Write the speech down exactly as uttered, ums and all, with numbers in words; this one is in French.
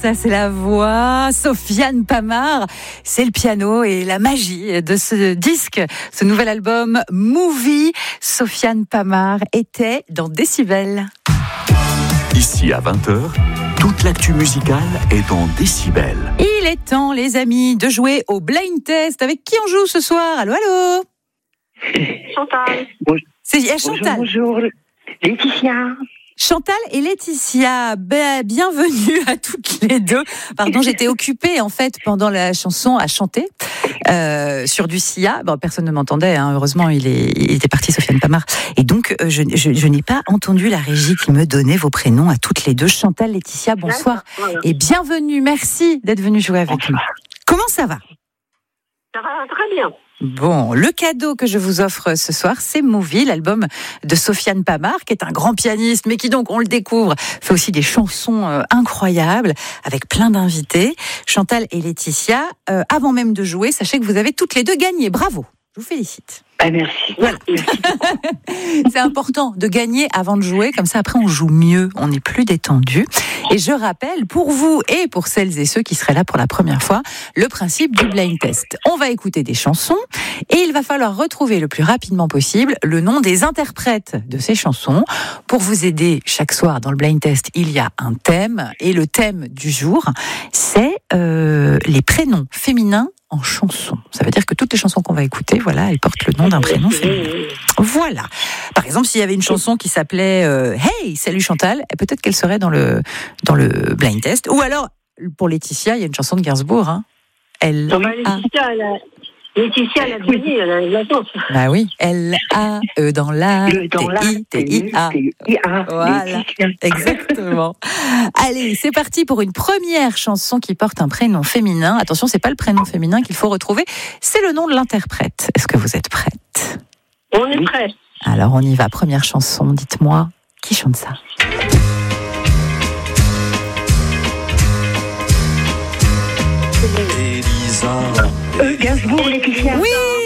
ça c'est la voix. Sofiane Pamart, c'est le piano et la magie de ce disque, ce nouvel album Movie. Sofiane Pamart était dans Décibel. Ici à vingt heures, toute l'actu musicale est dans Décibel. Il est temps, les amis, de jouer au blind test. Avec qui on joue ce soir? Allô, allô. Chantal. C'est il y a Chantal. Bonjour, bonjour. Laetitia. Chantal et Laetitia, ben, bienvenue à toutes les deux. Pardon, j'étais occupée en fait pendant la chanson à chanter euh, sur du Sia. Bon, personne ne m'entendait, hein. Heureusement il, est, il était parti, Sofiane Pamart. Et donc je, je, je n'ai pas entendu la régie qui me donnait vos prénoms à toutes les deux. Chantal, Laetitia, bonsoir voilà. Et bienvenue. Merci d'être venue jouer avec nous. Comment ça va? Ça va très bien. Bon, le cadeau que je vous offre ce soir, c'est Movie, l'album de Sofiane Pamart, qui est un grand pianiste, mais qui donc, on le découvre, fait aussi des chansons euh, incroyables, avec plein d'invités. Chantal et Laetitia, euh, avant même de jouer, sachez que vous avez toutes les deux gagné. Bravo, je vous félicite. Ah, merci. Voilà. C'est important de gagner avant de jouer, comme ça après on joue mieux, on est plus détendu. Et je rappelle, pour vous et pour celles et ceux qui seraient là pour la première fois, le principe du blind test. On va écouter des chansons et il va falloir retrouver le plus rapidement possible le nom des interprètes de ces chansons. Pour vous aider, chaque soir dans le blind test, il y a un thème et le thème du jour, c'est euh, les prénoms féminins en chanson. Ça veut dire que toutes les chansons qu'on va écouter, voilà, elles portent le nom d'un prénom féminin. Voilà. Par exemple, s'il y avait une chanson qui s'appelait euh, Hey, salut Chantal, peut-être qu'elle serait dans le dans le blind test. Ou alors, pour Laetitia, il y a une chanson de Gainsbourg. Hein. Elle a... Laetitia, elle a... Laetitia, elle a gagné, elle a la danse. Bah oui. L A E dans la T I T I A. Voilà. Exactement. Allez, c'est parti pour une première chanson qui porte un prénom féminin. Attention, c'est pas le prénom féminin qu'il faut retrouver, c'est le nom de l'interprète. Est-ce que vous êtes prête? On est prêts. Alors on y va. Première chanson. Dites-moi, qui chante ça? Euh, Gainsbourg, Laetitia. Oui,